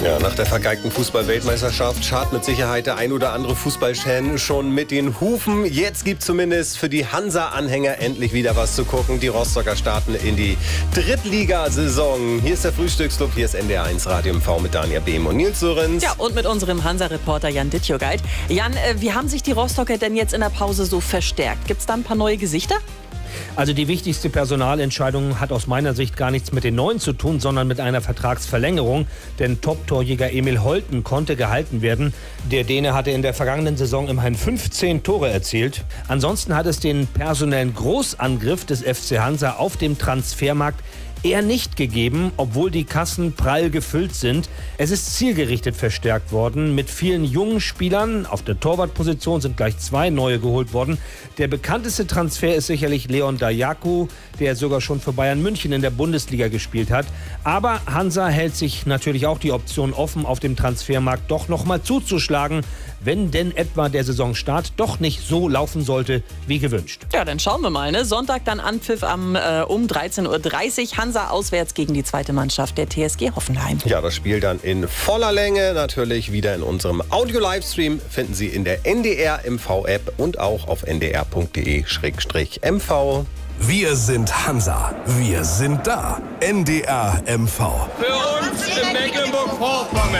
Ja, nach der vergeigten Fußball-Weltmeisterschaft scharrt mit Sicherheit der ein oder andere Fußballfan schon mit den Hufen. Jetzt gibt zumindest für die Hansa-Anhänger endlich wieder was zu gucken. Die Rostocker starten in die Drittligasaison. Hier ist der Frühstücksclub, hier ist NDR 1 Radio MV mit Daniel Behm und Nils Lorenz. Ja, und mit unserem Hansa-Reporter Jan Dittjogait. Jan, wie haben sich die Rostocker denn jetzt in der Pause so verstärkt? Gibt es da ein paar neue Gesichter? Also die wichtigste Personalentscheidung hat aus meiner Sicht gar nichts mit den Neuen zu tun, sondern mit einer Vertragsverlängerung. Denn Top-Torjäger Emil Holten konnte gehalten werden. Der Däne hatte in der vergangenen Saison immerhin 15 Tore erzielt. Ansonsten hat es den personellen Großangriff des FC Hansa auf dem Transfermarkt eher nicht gegeben, obwohl die Kassen prall gefüllt sind. Es ist zielgerichtet verstärkt worden mit vielen jungen Spielern. Auf der Torwartposition sind gleich 2 neue geholt worden. Der bekannteste Transfer ist sicherlich Leon Dajaku, der sogar schon für Bayern München in der Bundesliga gespielt hat. Aber Hansa hält sich natürlich auch die Option offen, auf dem Transfermarkt doch noch mal zuzuschlagen, wenn denn etwa der Saisonstart doch nicht so laufen sollte wie gewünscht. Ja, dann schauen wir mal. Ne? Sonntag dann Anpfiff um 13:30 Uhr. Hansa auswärts gegen die zweite Mannschaft der TSG Hoffenheim. Ja, das Spiel dann in voller Länge. Natürlich wieder in unserem Audio-Livestream. Finden Sie in der NDR MV-App und auch auf ndr.de/mv. Wir sind Hansa. Wir sind da. NDR MV. Für uns in Mecklenburg-Vorpommern.